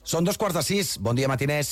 Són 5:15. Bon dia, matiners.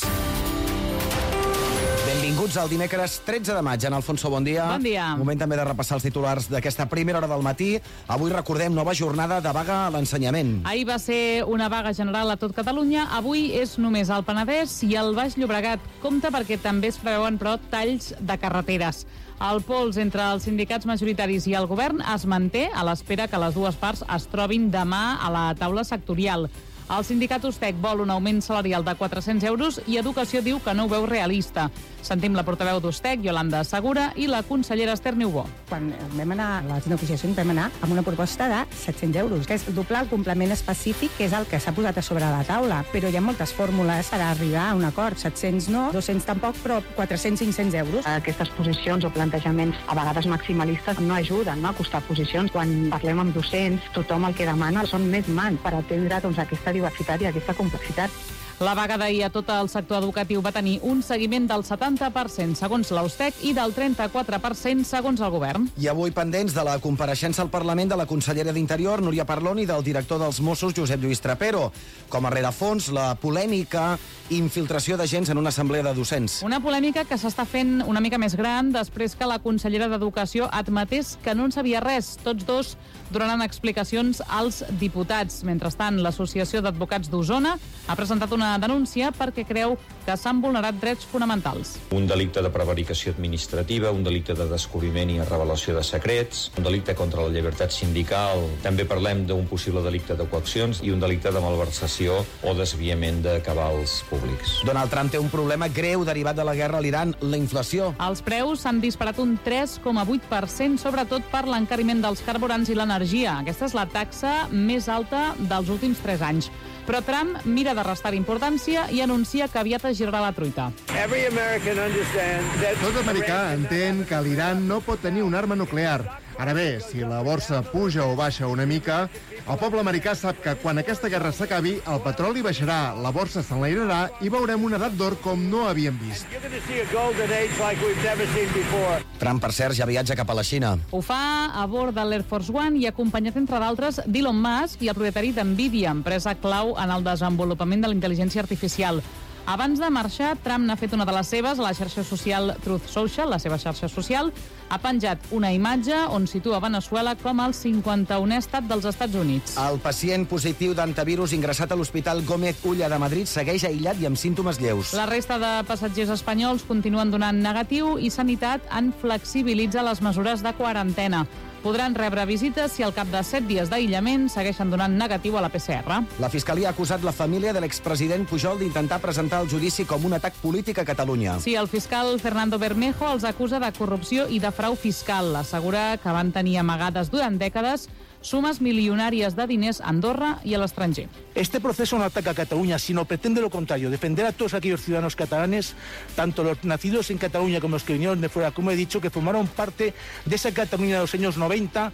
Benvinguts al dimecres 13 de maig. En Alfonso, bon dia. Bon dia. Moment també de repassar els titulars d'aquesta primera hora del matí. Avui recordem nova jornada de vaga a l'ensenyament. Ahir va ser una vaga general a tot Catalunya. Avui és només al Penedès i al Baix Llobregat. Compte perquè també es preveuen, però, talls de carreteres. El pols entre els sindicats majoritaris i el govern es manté a l'espera que les dues parts es trobin demà a la taula sectorial. El sindicat Ustec vol un augment salarial de 400 euros i Educació diu que no ho veu realista. Sentim la portaveu d'Ustec, Yolanda Segura, i la consellera Esther Niubó. Quan vam anar a les negociacions vam anar amb una proposta de 700 euros, que és doblar el complement específic, que és el que s'ha posat a sobre la taula. Però hi ha moltes fórmules per arribar a un acord. 700 no, 200 tampoc, però 400-500 euros. Aquestes posicions o plantejaments a vegades maximalistes no ajuden, no, a acostar posicions. Quan parlem amb docents, tothom el que demana són més mans per atendre aquesta diversitat i aquesta complexitat. La vaga d'ahir a tot el sector educatiu va tenir un seguiment del 70% segons l'Ustec i del 34% segons el govern. I avui pendents de la compareixença al Parlament de la consellera d'Interior, Núria Parlon, i del director dels Mossos, Josep Lluís Trapero. Com a rerefons, la polèmica infiltració d'agents en una assemblea de docents. Una polèmica que s'està fent una mica més gran després que la consellera d'Educació admetés que no en sabia res. Tots dos donaran explicacions als diputats. Mentrestant, l'Associació d'Advocats d'Osona ha presentat una denúncia perquè creu que s'han vulnerat drets fonamentals. Un delicte de prevaricació administrativa, un delicte de descobriment i revelació de secrets, un delicte contra la llibertat sindical, també parlem d'un possible delicte de coaccions i un delicte de malversació o desviament de cabals públics. Donald Trump té un problema greu derivat de la guerra a l'Iran, la inflació. Els preus s'han disparat un 3,8%, sobretot per l'encariment dels carburants i l'energia. Aquesta és la taxa més alta dels últims 3 anys. Però Trump mira de restar importància i anuncia que aviat es girarà la truita. Tot americà entén que l'Iran no pot tenir una arma nuclear. Ara bé, si la borsa puja o baixa una mica, el poble americà sap que quan aquesta guerra s'acabi, el petroli baixarà, la borsa s'enlairarà i veurem una edat d'or com no havíem vist. Trump, per cert, ja viatja cap a la Xina. Ho fa a bord de l'Air Force One i acompanyat, entre d'altres, d'Elon Musk i el propietari d'Nvidia, empresa clau en el desenvolupament de la intel·ligència artificial. Abans de marxar, Trump n'ha fet una de les seves a la xarxa social Truth Social, la seva xarxa social. Ha penjat una imatge on situa Veneçuela com el 51è estat dels Estats Units. El pacient positiu d'antivirus ingressat a l'Hospital Gómez Ulla de Madrid segueix aïllat i amb símptomes lleus. La resta de passatgers espanyols continuen donant negatiu i Sanitat en flexibilitza les mesures de quarantena. Podran rebre visites si al cap de 7 dies d'aïllament segueixen donant negatiu a la PCR. La Fiscalia ha acusat la família de l'expresident Pujol d'intentar presentar el judici com un atac polític a Catalunya. Sí, el fiscal Fernando Bermejo els acusa de corrupció i de frau fiscal. Assegura que van tenir amagades durant dècades sumes milionàries de diners a Andorra i a l'estranger. Este proceso no ataca a Cataluña, sino pretende lo contrario, defender a todos aquellos ciudadanos catalanes, tanto los nacidos en Cataluña como los que vinieron de fuera, como he dicho, que formaron parte de esa Cataluña de los años 90.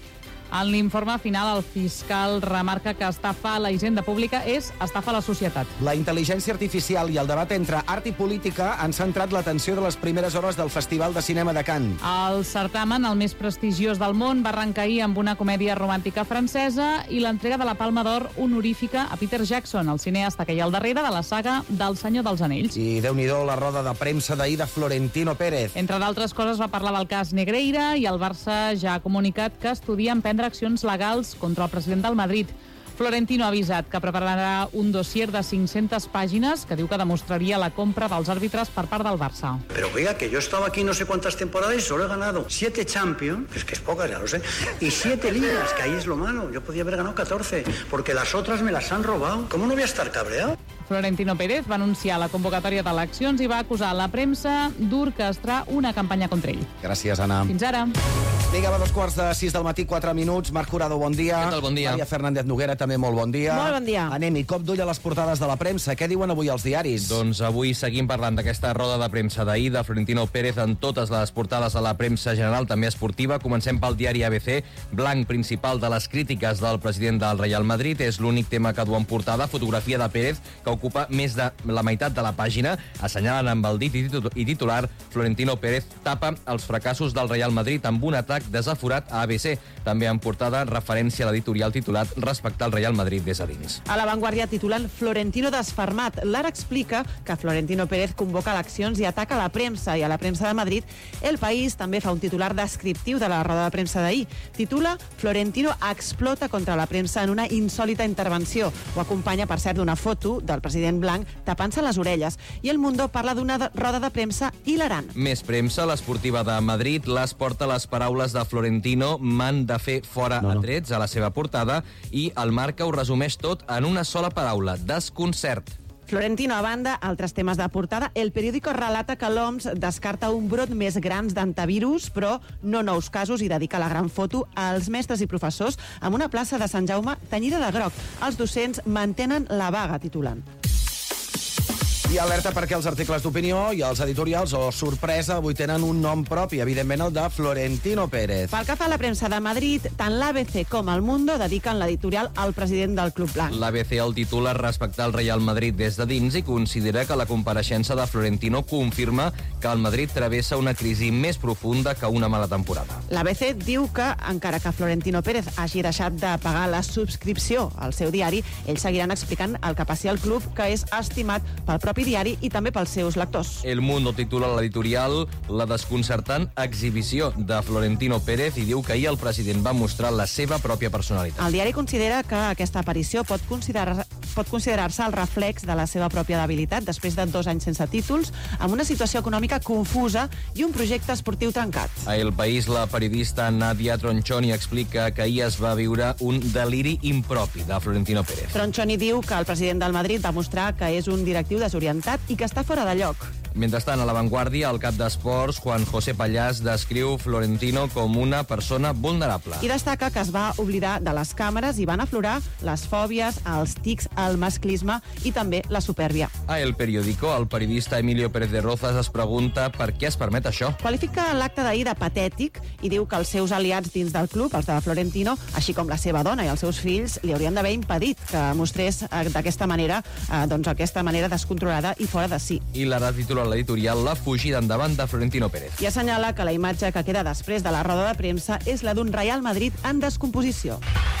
En l'informe final, el fiscal remarca que estafar a la hisenda pública és estafar a la societat. La intel·ligència artificial i el debat entre art i política han centrat l'atenció de les primeres hores del Festival de Cinema de Cannes. El certamen, el més prestigiós del món, va arrencar ahir amb una comèdia romàntica francesa i l'entrega de la Palma d'Or honorífica a Peter Jackson, el cineasta que hi ha al darrere de la saga del Senyor dels Anells. I Déu-n'hi-do la roda de premsa d'ahir de Florentino Pérez. Entre d'altres coses va parlar del cas Negreira i el Barça ja ha comunicat que estudia emprendre accions legals contra el president del Madrid. Florentino ha avisat que prepararà un dossier de 500 pàgines que diu que demostraria la compra dels àrbitres per part del Barça. Pero oiga, que yo he estado aquí no sé cuántas temporadas y solo he ganado 7 Champions, que es pocas, ya lo sé, y 7 ligas, que ahí es lo malo. Yo podía haber ganado 14, porque las otras me las han robado. ¿Cómo no voy a estar cabreado? Florentino Pérez va anunciar la convocatòria d'eleccions i va acusar la premsa d'orquestrar una campanya contra ell. Gràcies, Anna. Fins ara. Vinga, va, 5:15 del matí, 4 minuts. Marc Jurado, bon dia. Què tal, bon dia. Maria Fernández Noguera, també molt bon dia. Molt bon dia. Anem-hi, cop d'ull a les portades de la premsa. Què diuen avui els diaris? Doncs avui seguim parlant d'aquesta roda de premsa d'ahir de Florentino Pérez en totes les portades de la premsa general, també esportiva. Comencem pel diari ABC. Blanc principal de les crítiques del president del Real Madrid. És l'únic tema que du en portada. Fotografia de Pérez, que ocupa més de la meitat de la pàgina. Assenyalen amb el dit i titular: Florentino Pérez tapa els fracassos del Real Madrid amb un atac atac desaforat a ABC. També en portada referència a l'editorial titulat Respectar el Real Madrid des de dins. A La Vanguardia titulen Florentino desfermat. L'Ara explica que Florentino Pérez convoca eleccions i ataca la premsa. I a la premsa de Madrid, El País també fa un titular descriptiu de la roda de premsa d'ahir. Titula Florentino explota contra la premsa en una insòlita intervenció. Ho acompanya, per cert, d'una foto del president blanc tapant-se les orelles. I El Mundo parla d'una roda de premsa hilarant. Més premsa, l'Esportiva de Madrid les porta les paraules de Florentino, m'han de fer fora a trets, a la seva portada, i el Marca ho resumeix tot en una sola paraula, desconcert. Florentino, a banda, altres temes de portada. El periòdico relata que l'OMS descarta un brot més grans d'antivirus, però no nous casos, i dedica la gran foto als mestres i professors amb una plaça de Sant Jaume tenyida de groc. Els docents mantenen la vaga, titulant. I alerta perquè els articles d'opinió i els editorials, o sorpresa, avui tenen un nom propi, evidentment el de Florentino Pérez. Pel que fa a la premsa de Madrid, tant l'ABC com el Mundo dediquen l'editorial al president del Club Blanc. L'ABC el titula Respectar el Real Madrid des de dins i considera que la compareixença de Florentino confirma que el Madrid travessa una crisi més profunda que una mala temporada. L'ABC diu que, encara que Florentino Pérez hagi deixat de pagar la subscripció al seu diari, ells seguiran explicant el que passi al club, que és estimat pel propi diari i també pels seus lectors. El Mundo titula l'editorial La desconcertant exhibició de Florentino Pérez i diu que ahir el president va mostrar la seva pròpia personalitat. El diari considera que aquesta aparició pot considerar-se el reflex de la seva pròpia debilitat després de 2 anys sense títols, amb una situació econòmica confusa i un projecte esportiu trencat. A El País, la periodista Nadia Tronchoni explica que ahir es va viure un deliri impropi de Florentino Pérez. Tronchoni diu que el president del Madrid va mostrar que és un directiu desorientat i que està fora de lloc. Mentrestant, a La Vanguardia, el cap d'esports, Juan José Pallàs, descriu Florentino com una persona vulnerable. I destaca que es va oblidar de les càmeres i van aflorar les fòbies, els tics, el masclisme i també la supèrbia. A El Periódico, el periodista Emilio Pérez de Rozas es pregunta per què es permet això. Qualifica l'acte d'ahir de patètic i diu que els seus aliats dins del club, els de Florentino, així com la seva dona i els seus fills, li haurien d'haver impedit que mostrés d'aquesta manera, aquesta manera descontrolada i fora de si. I l'Ara titula l'editorial La fugida endavant de Florentino Pérez. I assenyala que la imatge que queda després de la roda de premsa és la d'un Real Madrid en descomposició.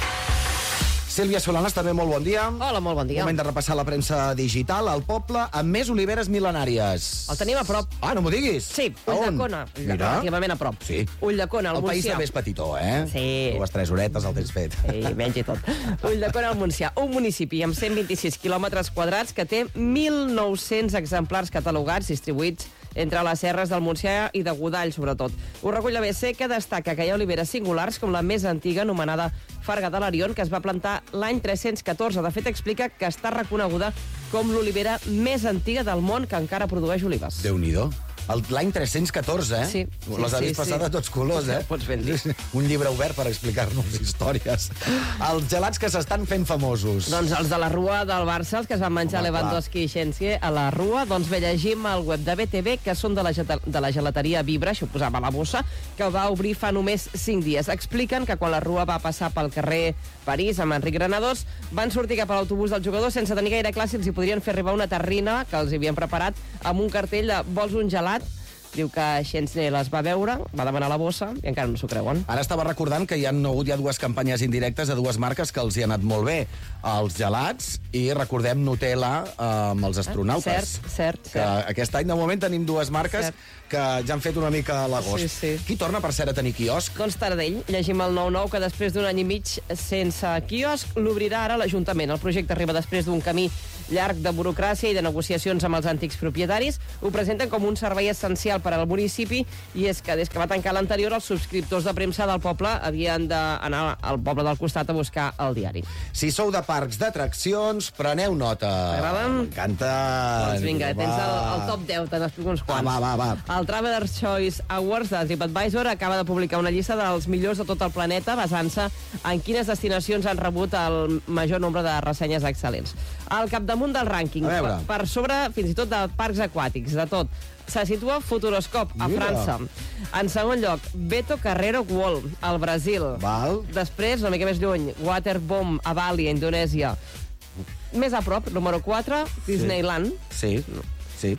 Sílvia Solanas, també molt bon dia. Hola, molt bon dia. Moment de repassar la premsa digital. Al poble amb més oliveres mil·lenàries. El tenim a prop. Ah, no m'ho diguis. Sí, Ulldecona. Relativament a prop. Sí. Ulldecona, al Montsià. El país també és petitó, eh? Sí. 2-3 horetes el tens fet. Sí, menys i tot. Ulldecona, al Montsià. Un municipi amb 126 quilòmetres quadrats que té 1.900 exemplars catalogats distribuïts entre les serres del Montsià i de Godall, sobretot. Ho recull l'ABC, que destaca que hi ha oliveres singulars, com la més antiga, anomenada Farga de l'Arion, que es va plantar l'any 314. De fet, explica que està reconeguda com l'olivera més antiga del món que encara produeix olives. Déu-n'hi-do. L'any 314, eh? Sí. Les ha vist passar de tots colors, eh? Pots ben dir. Un llibre obert per explicar-nos històries. Els gelats que s'estan fent famosos. Doncs els de la Rua del Barça, els que es van menjar Lewandowski i Shensi a la Rua, doncs bé, llegim al web de BTV, que són de la gelateria Vibra, això ho posava a la bossa, que va obrir fa només 5 dies. Expliquen que quan la Rua va passar pel carrer París amb Enric Granados, van sortir cap a l'autobús del jugador sense tenir gaire clar si els hi podrien fer arribar una terrina que els havien preparat amb un cartell de vols un gelat. Diu que Xensner les va veure, va demanar la bossa i encara no s'ho creuen. Ara estava recordant que hi ha hagut ja 2 campanyes indirectes de 2 marques que els hi ha anat molt bé. Els gelats i recordem Nutella amb els astronautes. Cert. Que aquest any, de moment, tenim 2 marques que ja han fet una mica a l'agost. Sí. Qui torna, per cert, a tenir quiosc? Doncs Taradell. Llegim el 9-9 que després d'un any i mig sense quiosc l'obrirà ara l'Ajuntament. El projecte arriba després d'un camí llarg de burocràcia i de negociacions amb els antics propietaris. Ho presenten com un servei essencial per al municipi i és que des que va tancar l'anterior els subscriptors de premsa del poble havien d'anar al poble del costat a buscar el diari. Si sou de parcs d'atraccions, preneu nota. T'agraden? M'encanta. Doncs vinga, tens el top 10, te n'explico uns quants. Va. El Traveler's Choice Awards de TripAdvisor acaba de publicar una llista dels millors de tot el planeta basant-se en quines destinacions han rebut el major nombre de ressenyes excel·lents. Al capdamunt del rànquing, per sobre fins i tot de parcs aquàtics, de tot, se situa Futuroscope, a França. En segon lloc, Beto Carrero World, al Brasil. Després, una mica més lluny, Waterbomb, a Bali, a Indonèsia. Més a prop, número 4, Disneyland. Sí.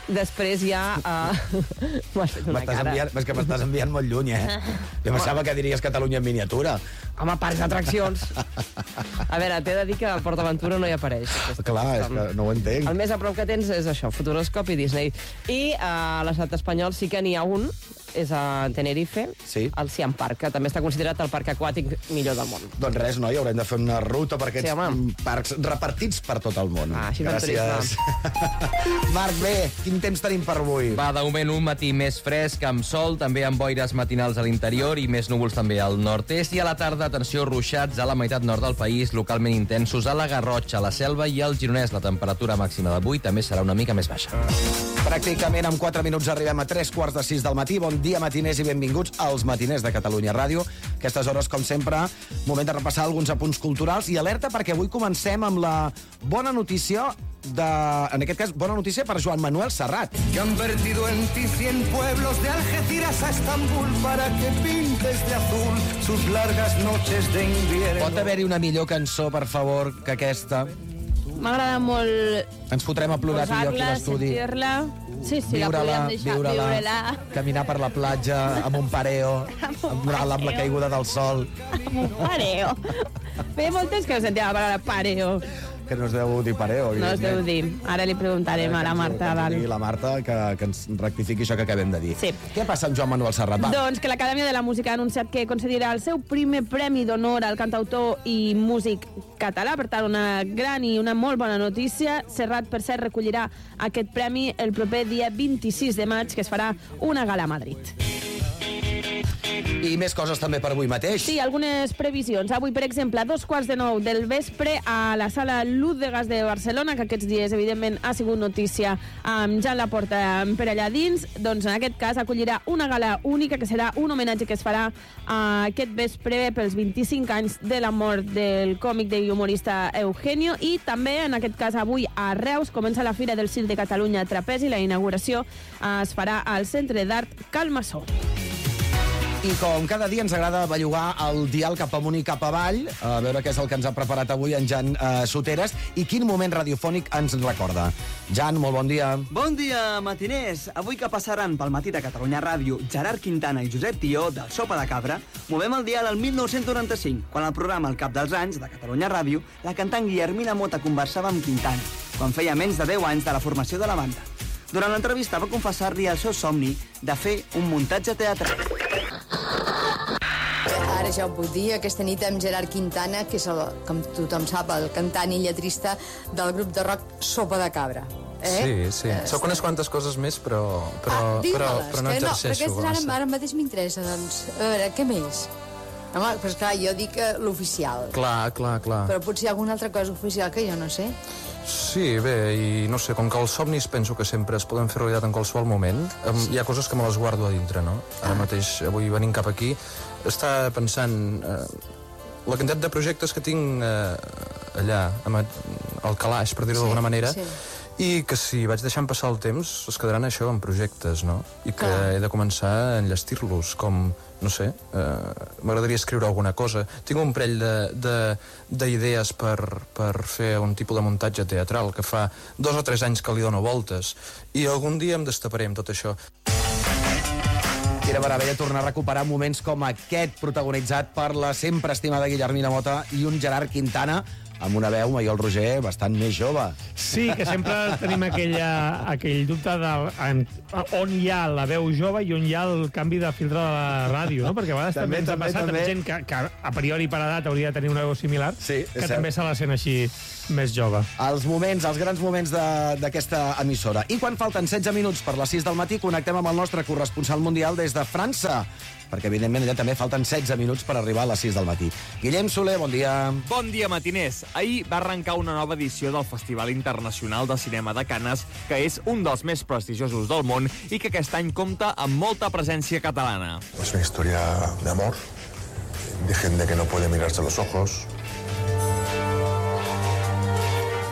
Després hi ha... M'has fet una cara. És que m'estàs enviant molt lluny, Jo pensava que diries Catalunya en miniatura. Home, parcs d'atraccions. A veure, t'he de dir que a PortAventura no hi apareix. Clar, és que no ho entenc. El més a prop que tens és això, Futuroscope i Disney. I a l'estat espanyol sí que n'hi ha un, és a Tenerife, el Siam Park, que també està considerat el parc aquàtic millor del món. Doncs res, noi, haurem de fer una ruta per aquests parcs repartits per tot el món. Així gràcies. Marc, bé, quin temps tenim per avui? Va, de moment un matí més fresc, amb sol, també amb boires matinals a l'interior i més núvols també al nord-est. I a la tarda, atenció, ruixats a la meitat nord del país, localment intensos a la Garrotxa, a la Selva i al Gironès. La temperatura màxima d'avui també serà una mica més baixa. Pràcticament en 4 minuts arribem a 3:45 del matí. Bon dia, matiners, i benvinguts als matiners de Catalunya Ràdio. Aquestes hores, com sempre, moment de repassar alguns apunts culturals i alerta perquè avui comencem amb la bona notícia en aquest cas, bona notícia per Joan Manuel Serrat. Que han vertido en ti 100 pueblos de Algeciras a Estambul para que pintes de azul sus largas noches de invierno. Pot haver-hi una millor cançó, per favor, que aquesta? M'agrada molt... Ens fotrem a plorar tu i jo aquí a l'estudi. Sentir-la. Sí, la podríem deixar, viure-la. Caminar per la platja amb un pareo, amb la caiguda del sol. Amb un pareo. Feia molt temps que no sentia la paraula pareo. Que no es deu dir pareo. No es deu dir. Ara li preguntarem a la Marta. La Marta que ens rectifiqui això que acabem de dir. Sí. Què passa amb Joan Manuel Serrat? Doncs que l'Acadèmia de la Música ha anunciat que concedirà el seu primer premi d'honor al cantautor i músic català. Per tant, una gran i una molt bona notícia. Serrat, per cert, recollirà aquest premi el proper dia 26 de maig, que es farà una gala a Madrid. I més coses també per avui mateix. Sí, algunes previsions. Avui, per exemple, a 8:45 del vespre a la sala Luz de Gas de Barcelona, que aquests dies, evidentment, ha sigut notícia amb Jan Laporta per allà dins, doncs en aquest cas acollirà una gala única, que serà un homenatge que es farà aquest vespre pels 25 anys de la mort del còmic i humorista Eugenio, i també, en aquest cas, avui a Reus comença la Fira del Circ de Catalunya Trapezi. La inauguració es farà al Centre d'Art Calmassó. I com cada dia ens agrada bellugar el dial cap amunt i cap avall, a veure què és el que ens ha preparat avui en Jan Soteres i quin moment radiofònic ens recorda. Jan, molt bon dia. Bon dia, matiners. Avui que passaran pel matí de Catalunya Ràdio Gerard Quintana i Josep Tió, del Sopa de Cabra, movem el dial al 1995, quan al programa El Cap dels Anys, de Catalunya Ràdio, la cantant Guillermina Mota conversava amb Quintana, quan feia menys de 10 anys de la formació de la banda. Durant l'entrevista va confessar-li el seu somni de fer un muntatge teatral. Ara ja ho puc dir, aquesta nit amb Gerard Quintana, que és, com tothom sap, el cantant i lletrista del grup de rock Sopa de Cabra. Sí. Soc unes quantes coses més, però no exerceixo. Perquè ara mateix m'interessa, doncs. A veure, què més? Home, però esclar, jo dic l'oficial. Clar. Però potser hi ha alguna altra cosa oficial que jo no sé. Sí, bé, i no sé, com que els somnis penso que sempre es poden fer realitat en qualsevol moment, hi ha coses que me les guardo a dintre, no? Ara mateix, avui venint cap aquí, estava pensant la quantitat de projectes que tinc allà, al calaix, per dir-ho d'alguna manera, i que si vaig deixant passar el temps es quedaran això en projectes, no? I que he de començar a enllestir-los, com, no sé, m'agradaria escriure alguna cosa. Tinc un parell d'idees per fer un tipus de muntatge teatral que fa 2 o 3 anys que li dono voltes, i algun dia em destaparé amb tot això. Era meravella tornar a recuperar moments com aquest, protagonitzat per la sempre estimada Guillermina Mota i un Gerard Quintana, amb una veu, i el Roger, bastant més jove. Sí, que sempre tenim aquell dubte on hi ha la veu jove i on hi ha el canvi de filtre de la ràdio, no? Perquè a vegades també ens ha passat amb gent que a priori per edat hauria de tenir una veu similar, que també se la sent així més jove. Els grans moments d'aquesta emissora. I quan falten 16 minuts per les 6 del matí, connectem amb el nostre corresponsal mundial des de França, perquè evidentment allà també falten 16 minuts per arribar a les 6 del matí. Guillem Soler, bon dia. Bon dia, matiners. Ahir va arrencar una nova edició del Festival Internacional de Cinema de Canes, que és un dels més prestigiosos del món i que aquest any compta amb molta presència catalana. Es una historia de amor, de gente que no puede mirarse a los ojos.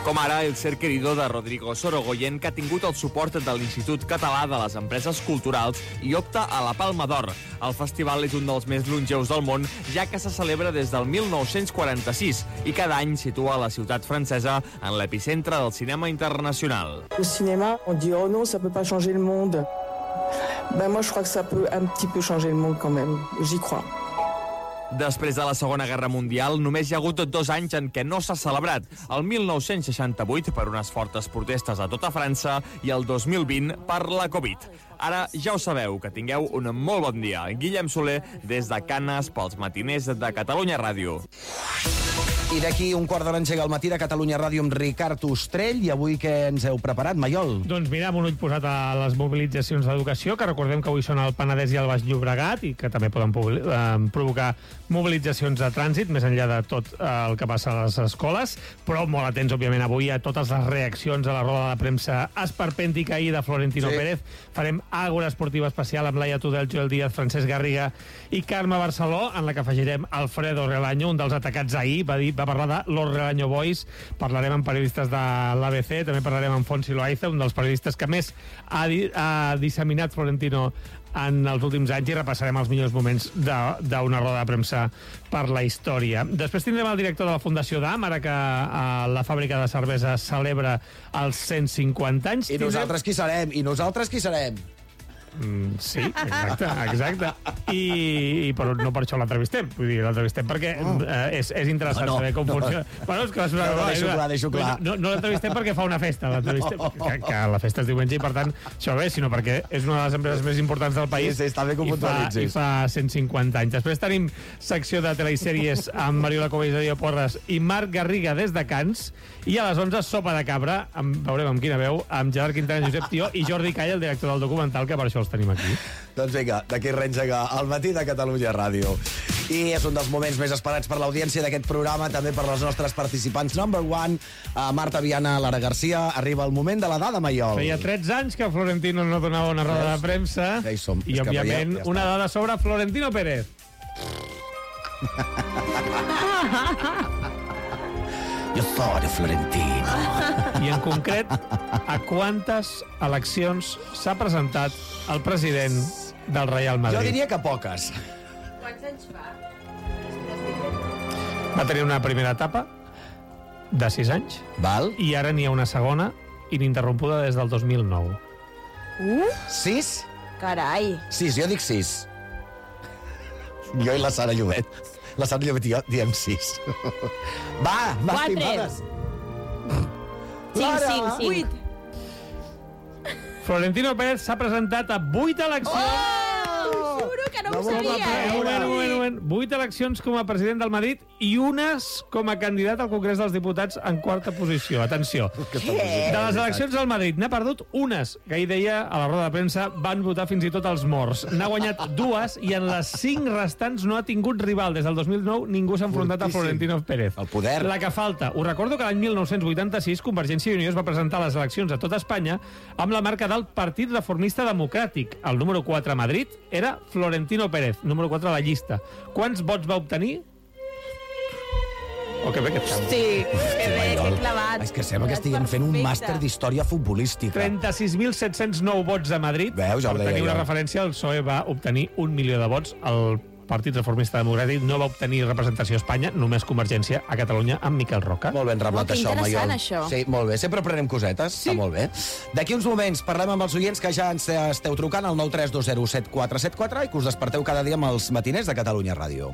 Com ara el Ser Querido de Rodrigo Sorogoyen, que ha tingut el suport de l'Institut Català de les Empreses Culturals i opta a la Palma d'Or. El festival és un dels més longeus del món, ja que se celebra des del 1946 i cada any situa la ciutat francesa en l'epicentre del cinema internacional. Le cinéma, on dit oh non, ça peut pas changer le monde. Ben moi je crois que ça peut un petit peu changer le monde quand même. J'y crois. Després de la Segona Guerra Mundial, només hi ha hagut 2 anys en què no s'ha celebrat. El 1968 per unes fortes protestes a tota França i el 2020 per la Covid. Ara ja ho sabeu, que tingueu un molt bon dia. Guillem Soler, des de Canes, pels matiners de Catalunya Ràdio. I d'aquí un quart d'hora engega al matí de Catalunya Ràdio amb Ricard Ostrell. I avui què ens heu preparat, Maiol? Doncs mira, amb un ull posat a les mobilitzacions d'educació, que recordem que avui són al Penedès i al Baix Llobregat i que també poden provocar mobilitzacions de trànsit, més enllà de tot el que passa a les escoles, però molt atents, òbviament, avui a totes les reaccions a la roda de premsa esperpèntica ahir de Florentino Pérez. Farem àgora esportiva especial amb Laia Tudel, Joel Díaz, Francesc Garriga i Carme Barceló, en la que afegirem Alfredo Relaño, un dels atacats ahir, va parlar de los Relaño Boys. Parlarem amb periodistes de l'ABC, també parlarem amb Fonsi Loaiza, un dels periodistes que més ha disseminat Florentino en els últims anys, i repassarem els millors moments d'una roda de premsa per la història. Després tindrem el director de la Fundació DAM, ara que la fàbrica de cervesa celebra els 150 anys. I nosaltres qui serem? Sí, exacte. Però no per això l'entrevistem. Vull dir, l'entrevistem perquè és interessant saber com funciona. Bueno, és que deixo clar. No l'entrevistem perquè fa una festa, que la festa és diumenge i, per tant, això bé, sinó perquè és una de les empreses més importants del país. Sí, està bé que ho puntualitzis. I fa 150 anys. Després tenim secció de telesèries amb Mariola Covell de Dio Porres i Marc Garriga des de Cans, i a les 11 Sopa de Cabra, veurem amb quina veu, amb Gerard Quintana, Josep Tió i Jordi Calla, el director del documental, que per això els tenim aquí. Doncs vinga, d'aquí rengega al matí de Catalunya Ràdio. I és un dels moments més esperats per l'audiència d'aquest programa, també per les nostres participants number one, Marta Viana, Lara Garcia. Arriba el moment de la dada, Maiol. Feia 13 anys que Florentino no donava una roda de premsa, i òbviament una dada sobre Florentino Pérez. Jo soy Florentino. I en concret, a quantes eleccions s'ha presentat el president del Real Madrid? Jo diria que poques. Quants anys fa? Va tenir una primera etapa de 6 anys. Val. I ara n'hi ha una segona ininterrompuda des del 2009. 6? Carai. 6, jo dic 6. Jo i la Sara Llobet. La Sara Llobet i jo diem 6. Va, estimades. 5. Florentino Pérez s'ha presentat a 8 eleccions. Juro que no ho sabia. Moment. 8 eleccions com a president del Madrid i unes com a candidat al Congrés dels Diputats en 4ª posició. Atenció. De les eleccions al Madrid n'ha perdut unes, que ahir deia a la roda de premsa van votar fins i tot els morts. N'ha guanyat 2 i en les 5 restants no ha tingut rival. Des del 2009 ningú s'ha enfrontat a Florentino Pérez. El poder. La que falta. Us recordo que l'any 1986 Convergència i Unió es va presentar a les eleccions a tot Espanya amb la marca del Partit Reformista Democràtic. El número 4 a Madrid era Florentino Pérez, número 4 a la llista. Quants vots va obtenir? Oh, que bé que estem. Sí, que bé, que clavat. És que sembla que estiguem fent un màster d'història futbolística. 36.709 vots a Madrid. Veus, ja ho per deia tenir una jo. referència, el PSOE va obtenir 1 milió de vots. El Partit Reformista Democràtic no va obtenir representació a Espanya, només Convergència a Catalunya amb Miquel Roca. Molt ben reblat, que això, interessant, Maiol. això. Sí, molt bé. Sempre aprenem cosetes. Està molt bé. D'aquí uns moments parlem amb els oients que ja ens esteu trucant al 932017474 i que us desperteu cada dia amb els matiners de Catalunya Ràdio.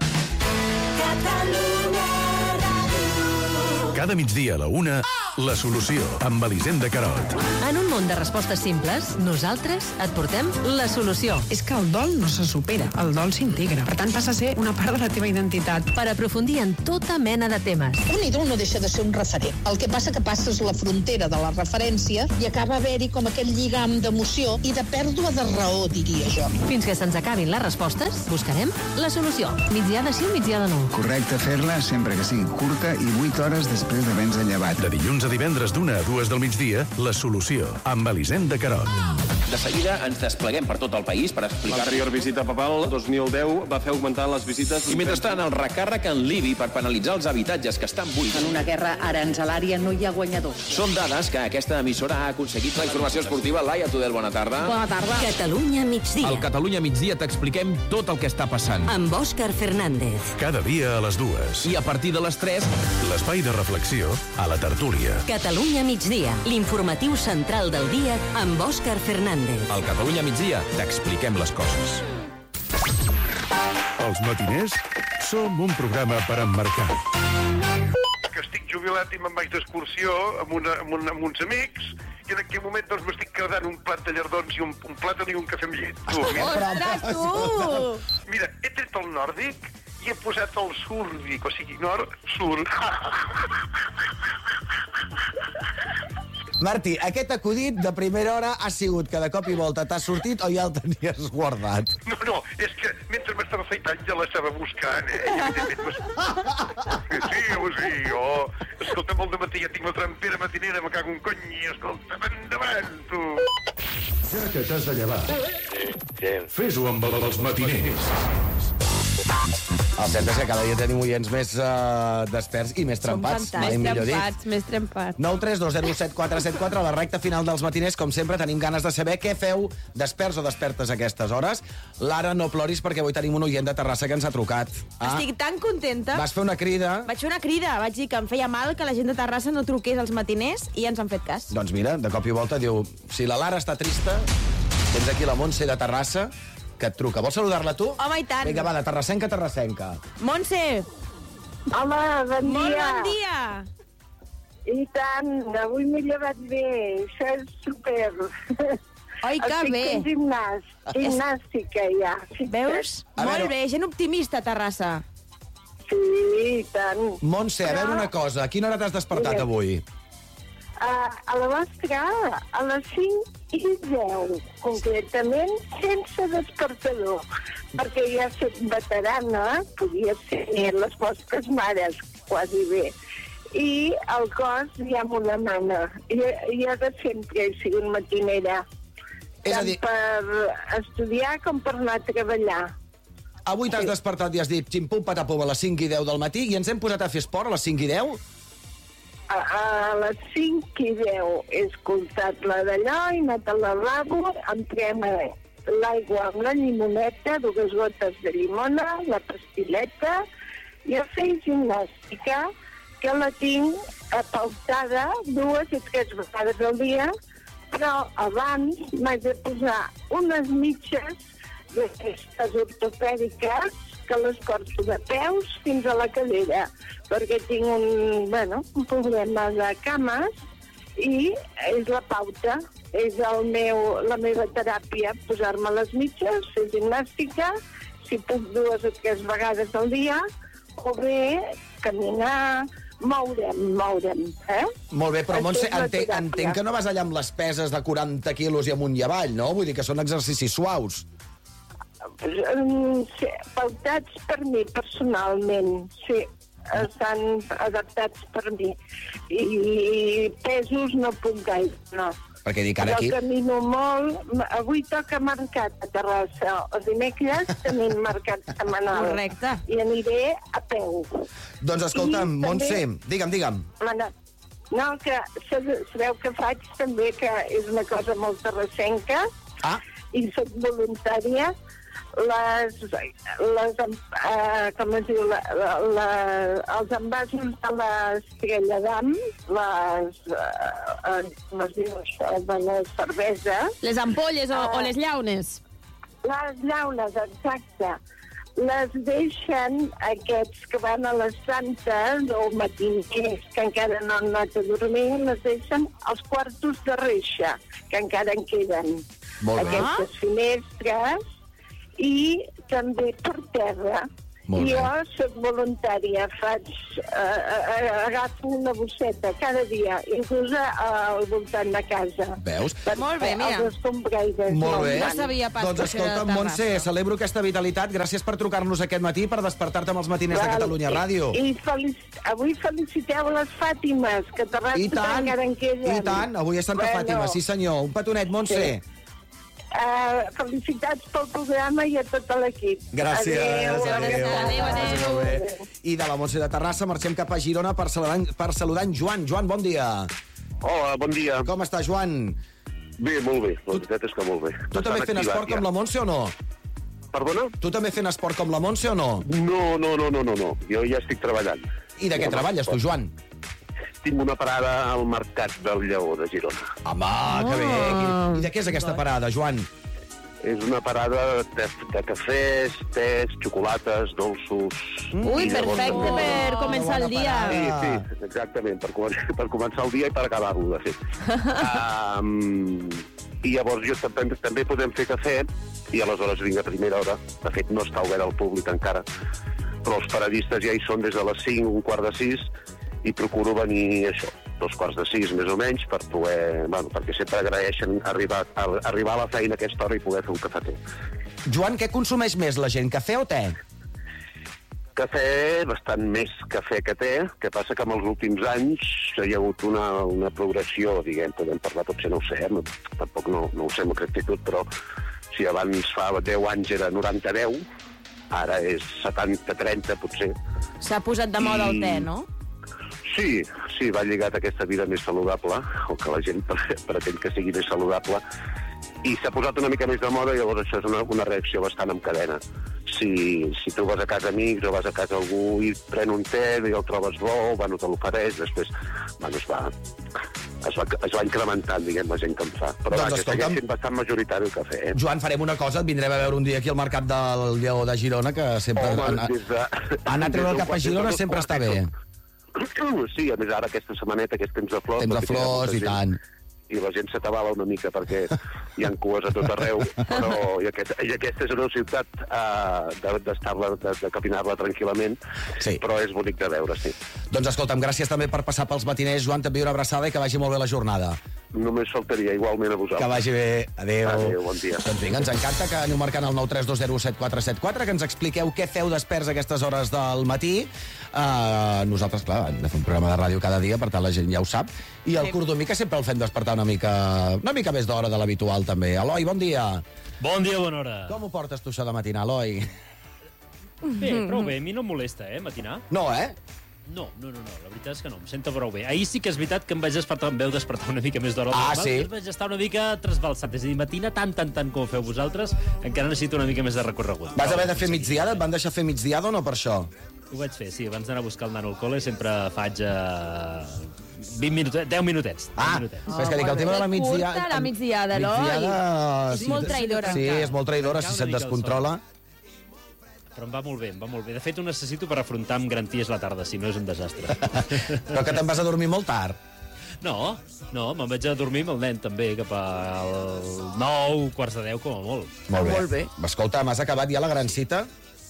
Cada migdia a la 1, La Solució, amb Elisenda Carot. En un món de respostes simples, nosaltres et portem la solució. És que el dol no se supera, el dol s'integra. Per tant, passa a ser una part de la teva identitat. Per aprofundir en tota mena de temes. Un ídol no deixa de ser un referent. El que passa que passes la frontera de la referència i acaba haver-hi com aquell lligam d'emoció i de pèrdua de raó, diria jo. Fins que se'ns acabin les respostes, buscarem la solució. Migdiada sí, migdiada no. Correcte fer-la sempre que sigui curta i 8 hores després després d'haver-nos llevat. De dilluns a divendres d'1 a 2 del migdia, La Solució, amb Elisenda Carot. De seguida ens despleguem per tot el país per explicar... L'anterior visita papal, 2010, va fer augmentar les visites... I mentrestant, el recàrrec en Libi per penalitzar els habitatges que estan buits. En una guerra aranzelària no hi ha guanyadors. Són dades que aquesta emissora ha aconseguit. La informació esportiva, Laia Tudel, bona tarda. Bona tarda. Catalunya migdia. Al Catalunya migdia t'expliquem tot el que està passant. Amb Òscar Fernández. Cada dia a les 2. I a partir de les 3... L'espai de reflexió a la tertúlia. Catalunya migdia, l'informatiu central del dia amb Òscar Fernández. Al Catalunya migdia t'expliquem les coses. Els matiners som un programa per emmarcar. Que estic jubilat i me'n vaig d'excursió amb uns amics i en aquell moment doncs m'estic quedant un plat de llardons i un plàtan i un cafè amb llet. Ostres, tu! Mira, he tret el nòrdic i he posat el súrdic, o sigui, nord-sur. Martí, aquest acudit de primera hora ha sigut que de cop i volta t'ha sortit o ja el tenies guardat? No, és que mentre m'estava afaitant ja l'estava buscant, Sí, escolta'm, al dematí ja tinc la trampera matinera, me cago un cony, i escolta'm, endavant, tu. Ja que t'has de llevar, fes-ho amb els matiners. El cert és que cada dia tenim oients més desperts i més trempats. Més trempats. 9 3 2 0 7 4 7 4, a la recta final dels matiners, com sempre, tenim ganes de saber què feu desperts o despertes a aquestes hores. Lara, no ploris, perquè avui tenim un oient de Terrassa que ens ha trucat. Estic tan contenta. Vas fer una crida. Vaig fer una crida, vaig dir que em feia mal que la gent de Terrassa no truqués als matiners i ens han fet cas. Doncs mira, de cop i volta diu, si la Lara està trista, tens aquí la Montse de Terrassa, que et truca. Vols saludar-la tu? Home, i tant. Vinga, va, de terrassenca a terrassenca. Montse! Home, bon dia. Molt bon dia. I tant, avui m'he llevat bé. Això és super. Oi, que bé. Estic fent gimnàstica, ja. Veus? Molt bé, gent optimista, Terrassa. Sí, i tant. Montse, a veure una cosa. A quina hora t'has despertat avui? A la vostra, a les 5:10, concretament, sense despertador, perquè ja soc veterana, podia ser les vostres mares, quasi bé, i el cos ja m'ho demana. Jo de sempre he sigut matinera, tant per estudiar com per anar a treballar. Avui t'has despertat i has dit xim-pum patapum a les 5:10 del matí i ens hem posat a fer esport a les 5:10? A les 5:10 he escoltat la d'allò, he anat al lavabo, em prema l'aigua amb la llimoneta, 2 gotes de llimona, la pastileta, i a fer gimnàstica, que la tinc pautada 2 o 3 vegades al dia, però abans m'haig de posar unes mitges d'aquestes ortopèdiques que les porto de peus fins a la cadera, perquè tinc un problema de cames i és la pauta, és la meva teràpia, posar-me les mitges, fer gimnàstica, si puc 2 o 3 vegades al dia, o bé caminar, moure'm, eh? Molt bé, però Montse, entenc que no vas allà amb les peses de 40 quilos i amunt i avall, no? Vull dir que són exercicis suaus. Sí, pautats per mi, personalment, sí. Estan adaptats per mi. I pesos no puc gaire, no. Perquè dic ara aquí... Jo camino molt. Avui toca mercat a Terrassa. Els dimecres tenim mercat setmanal. Correcte. I aniré a peu. Doncs escolta'm, Montse, digue'm. No, que sabeu que faig també, que és una cosa molt terrassenca, i soc voluntària, com es diu, els envasos de l'Estrella d'Am, com es diu això, de la cervesa. Les ampolles o les llaunes. Les llaunes, exacte. Les deixen aquests que van a les santes o matiners que encara no han anat a dormir, les deixen als quartos de reixa, que encara en queden. Molt bé. Aquestes finestres, i també per terra. Molt bé. Jo soc voluntària, agafo una bosseta cada dia, inclús al voltant de casa. Veus? Molt bé, mira. Els escombraires. Molt bé. No sabia pas Doncs que això era escolta'm, de Montse, Terrassa. celebro aquesta vitalitat. Gràcies per trucar-nos aquest matí, per despertar-te amb els matiners de Catalunya Ràdio. I avui feliciteu les Fàtimes, que Terrassa encara en queden. I tant, avui és Santa Fàtima, sí senyor. Un petonet, Montse. Felicitats pel programa i a tot l'equip. Gràcies. Adéu. I de la Montse de Terrassa marxem cap a Girona per saludar en Joan. Joan, bon dia. Hola, bon dia. Com està, Joan? Bé, molt bé. La veritat és que molt bé. Tu també fent esport com la Montse o no? Perdona? Tu també fent esport com la Montse o no? No. Jo ja estic treballant. I de què treballes, tu, Joan? Tinc una parada al Mercat del Lleó de Girona. Home, que bé. I de què és aquesta parada, Joan? És una parada de cafès, tés, xocolates, dolços... Ui, perfecte per començar el dia. Sí, exactament, per començar el dia i per acabar-lo, de fet. I llavors jo també podem fer cafè, i aleshores vinc a primera hora. De fet, no està obert al públic encara, però els paradistes ja hi són des de les 5, 5:45, i procuro venir, això, 5:45 més o menys, per poder... perquè sempre agraeixen arribar a la feina a aquesta hora i poder fer un cafetó. Joan, què consumeix més la gent, cafè o te? Cafè, bastant més cafè que té, que passa que en els últims anys hi ha hagut una progressió, diguem, podem parlar, potser no ho sé, tampoc no ho sé amb exactitud, però si abans fa 10 anys era 90-10, ara és 70-30, potser. S'ha posat de moda el te, no? Sí, va lligat a aquesta vida més saludable, o que la gent pretén que sigui més saludable, i s'ha posat una mica més de moda, i llavors això és una reacció bastant en cadena. Si tu vas a casa amics o vas a casa algú i pren un te i el trobes bo, te l'ofereix, després es va incrementant, diguem, la gent que en fa. Però doncs, que segueix sent bastant majoritari el cafè. Joan, farem una cosa, et vindrem a veure un dia aquí al Mercat del Lleó de Girona, que sempre... Anar a treure el cap a Girona sempre està bé. Sí, a més ara aquesta setmaneta, aquest temps de flors... Temps de flors i tant. I la gent s'atabala una mica perquè hi ha cues a tot arreu, però i aquesta és una ciutat de capinar-la tranquil·lament, però és bonic de veure, sí. Doncs escolta'm, gràcies també per passar pels matiners, Joan, també una abraçada i que vagi molt bé la jornada. Només faltaria, igualment a vosaltres. Que vagi bé. Adéu. Adéu, bon dia. Doncs vinga, ens encanta que aneu marcant el 932017474, que ens expliqueu què feu desperts a aquestes hores del matí. Nosaltres, clar, hem de fer un programa de ràdio cada dia, per tant la gent ja ho sap. I el Cordomí, que sempre el fem despertar una mica més d'hora de l'habitual, també. Eloi, bon dia. Bon dia, bona hora. Com ho portes tu, això de matinar, Eloi? Bé, prou bé. A mi no em molesta, matinar. No, No, la veritat és que no, em sento prou bé. Ahir sí que és veritat que em veu despertar una mica més d'hora. Sí? Vaig estar una mica trasbalsat, és a dir, matina tant com ho feu vosaltres, encara necessito una mica més de recorregut. Vas haver de fer migdiada? Et van deixar fer migdiada o no per això? Ho vaig fer, sí, abans d'anar a buscar el nano al col·le sempre faig 10 minutets. És que dic, el tema de la migdiada... Curta la migdiada, Eloi. És molt traïdora. Sí, és molt traïdora si se't descontrola. Però em va molt bé. De fet, ho necessito per afrontar amb garanties la tarda, si no és un desastre. Però que te'n vas a dormir molt tard. No, me'n vaig a dormir amb el nen, també, cap al 9, 9:45, com a molt. Molt bé. Escolta, m'has acabat ja la gran cita?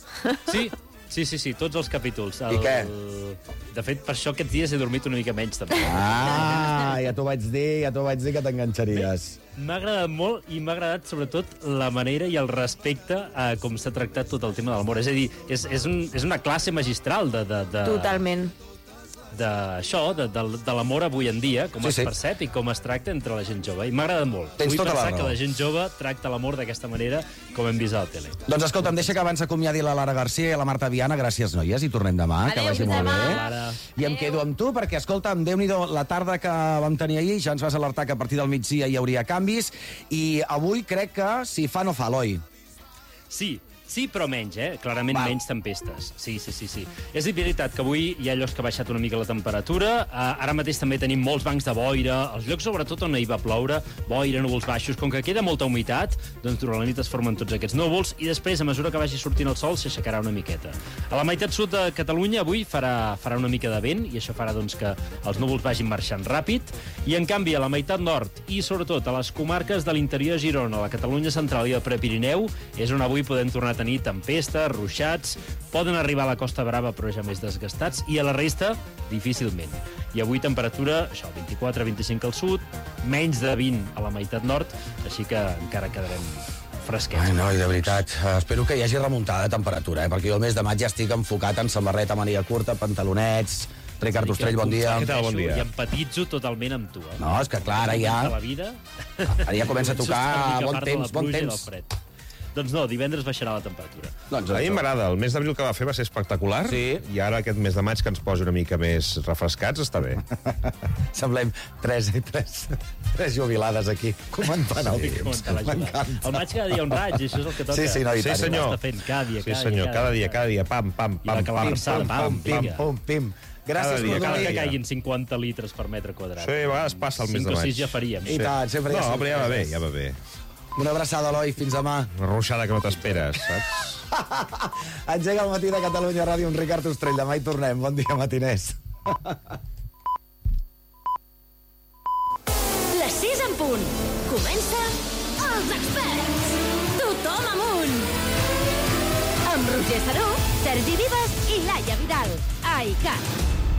Sí, tots els capítols. I què? De fet, per això aquests dies he dormit una mica menys, també. Ja t'ho vaig dir que t'enganxaries. M'ha agradat molt i m'ha agradat, sobretot, la manera i el respecte a com s'ha tractat tot el tema de l'amor. És a dir, és una classe magistral de... Totalment. D'això, de l'amor avui en dia, com es percep i com es tracta entre la gent jove. I m'ha agradat molt. Tens tota la raó. Vull pensar que la gent jove tracta l'amor d'aquesta manera, com hem vist a la tele. Doncs escolta'm, deixa que abans acomiadi la Lara Garcia i la Marta Viana. Gràcies, noies, i tornem demà. Adéu, que vagi molt bé. Lara. I em quedo amb tu, perquè, escolta'm, Déu-n'hi-do, la tarda que vam tenir ahir, ja ens vas alertar que a partir del migdia hi hauria canvis, i avui crec que si fa no fa, Eloi. Sí, però menys, clarament menys tempestes. Sí. És veritat que avui hi ha llocs que ha baixat una mica la temperatura, ara mateix també tenim molts bancs de boira, els llocs sobretot on hi va ploure, boira, núvols baixos, com que queda molta humitat, doncs durant la nit es formen tots aquests núvols i després, a mesura que vagi sortint el sol, s'aixecarà una miqueta. A la meitat sud de Catalunya avui farà una mica de vent i això farà doncs, que els núvols vagin marxant ràpid, i en canvi a la meitat nord i sobretot a les comarques de l'interior de Girona, la Catalunya central i el Prepirineu, és on avui podem tornar a aquesta nit tempestes, ruixats, poden arribar a la Costa Brava però ja més desgastats, i a la resta, difícilment. I avui temperatura, 24-25 al sud, menys de 20 a la meitat nord, així que encara quedarem fresquets. Ai, noi, de veritat, espero que hi hagi remuntada de temperatura, perquè jo el mes de maig ja estic enfocat en samarreta, mania curta, pantalonets. Ricard Ostrell, bon dia. Què tal, bon dia? I empatitzo totalment amb tu, No, és que clar, ara ja... Ara ja comença a tocar bon temps. Doncs no, divendres baixarà la temperatura. A mi m'agrada, el mes d'abril que va fer va ser espectacular, i ara aquest mes de maig que ens posi una mica més refrescats està bé. Semblem tres jubilades aquí, comentant el temps. M'encanta. El maig cada dia un raig, això és el que toca. Sí, no, i tant. Sí, senyor. Sí, senyor, cada dia, pam, pam, pam, pam, pim, pim. Gràcies per venir. Que caiguin 50 litres per metre quadrat. Sí, a vegades passa el mes de maig. 5 o 6 ja faríem. I tant, sempre ja. No, però ja va bé. Una abraçada, Eloi, fins demà. Una ruixada que no t'esperes, saps? Engega el matí de Catalunya Ràdio amb Ricard Ostrell. Demà hi tornem. Bon dia, matiners. Les 6 en punt. Comença Els Experts. Tothom amunt. Amb Roger Saró, Sergi Vives i Laia Vidal. A ICAT.